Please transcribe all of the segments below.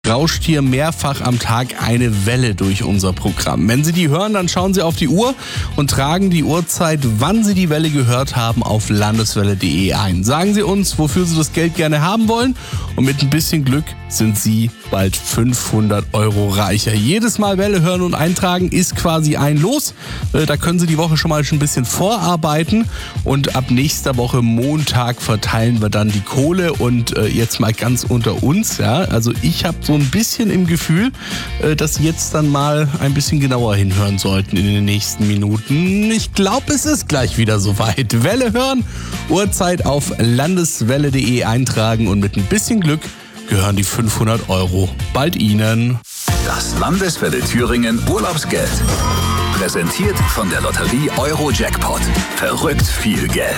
rauscht hier mehrfach am Tag eine Welle durch unser Programm. Wenn Sie die hören, dann schauen Sie auf die Uhr und tragen die Uhrzeit, wann Sie die Welle gehört haben, auf landeswelle.de ein. Sagen Sie uns, wofür Sie das Geld gerne haben wollen, und mit ein bisschen Glück sind Sie bald 500 Euro reicher. Jedes Mal Welle hören und eintragen ist quasi ein Los. Da können Sie die Woche schon mal ein bisschen vorarbeiten, und ab nächster Woche Montag verteilen wir dann die Kohle. Und jetzt mal ganz unter uns, ja, also ich habe so ein bisschen im Gefühl, dass Sie jetzt dann mal ein bisschen genauer hinhören sollten in den nächsten Minuten. Ich glaube, es ist gleich wieder soweit. Welle hören, Uhrzeit auf landeswelle.de eintragen, und mit ein bisschen Glück gehören die 500 Euro bald Ihnen. Das Landeswelle Thüringen Urlaubsgeld. Präsentiert von der Lotterie Euro-Jackpot. Verrückt viel Geld.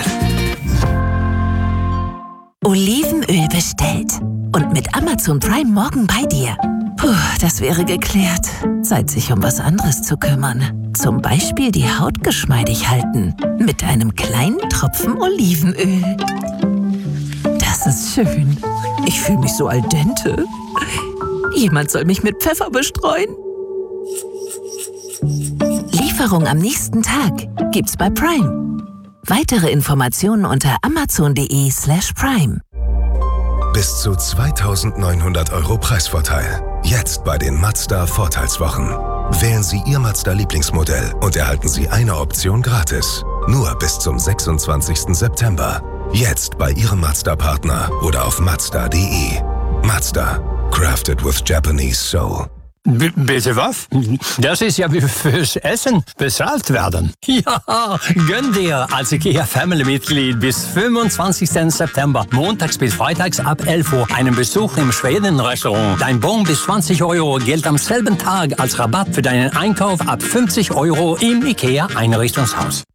Olivenöl bestellt. Und mit Amazon Prime morgen bei dir. Puh, das wäre geklärt. Zeit, sich um was anderes zu kümmern. Zum Beispiel die Haut geschmeidig halten. Mit einem kleinen Tropfen Olivenöl. Das ist schön. Ich fühle mich so al dente. Jemand soll mich mit Pfeffer bestreuen. Lieferung am nächsten Tag gibt's bei Prime. Weitere Informationen unter amazon.de/prime. Bis zu 2.900 Euro Preisvorteil. Jetzt bei den Mazda-Vorteilswochen. Wählen Sie Ihr Mazda-Lieblingsmodell und erhalten Sie eine Option gratis. Nur bis zum 26. September. Jetzt bei Ihrem Mazda-Partner oder auf mazda.de. Mazda. Crafted with Japanese soul. Bitte was? Das ist ja wie fürs Essen bezahlt werden. Ja, gönn dir als IKEA-Family-Mitglied bis 25. September, montags bis freitags ab 11 Uhr, einen Besuch im Schweden-Restaurant. Dein Bon bis 20 Euro gilt am selben Tag als Rabatt für deinen Einkauf ab 50 Euro im IKEA-Einrichtungshaus.